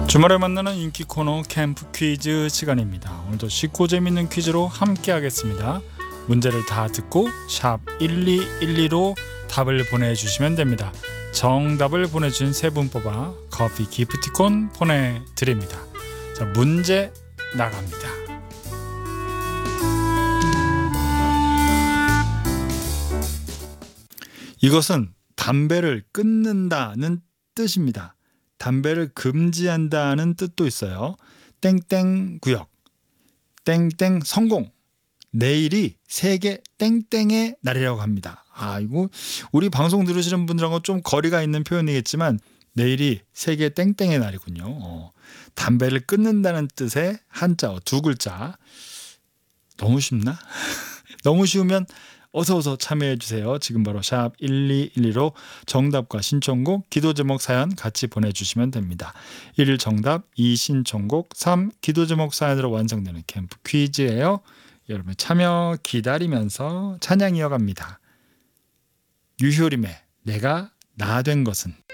주말에 만나는 인기 코너 캠프 퀴즈 시간입니다. 오늘도 쉽고 재밌는 퀴즈로 함께 하겠습니다. 문제를 다 듣고 샵 1212로 답을 보내주시면 됩니다. 정답을 보내주신 세 분 뽑아 커피 기프티콘 보내드립니다. 자, 문제 나갑니다. 이것은 담배를 끊는다는 뜻입니다. 담배를 금지한다는 뜻도 있어요. 땡땡 구역, 땡땡 성공, 내일이 세계 땡땡의 날이라고 합니다. 이거 우리 방송 들으시는 분들하고 좀 거리가 있는 표현이겠지만 내일이 세계 땡땡의 날이군요. 담배를 끊는다는 뜻의 한자어 두 글자. 너무 쉽나? 너무 쉬우면 어서 참여해 주세요. 지금 바로 샵 1212로 정답과 신청곡, 기도 제목 사연 같이 보내주시면 됩니다. 1 정답, 2 신청곡, 3 기도 제목 사연으로 완성되는 캠프 퀴즈예요. 여러분 참여 기다리면서 찬양 이어갑니다. 유효림의 내가 나 된 것은.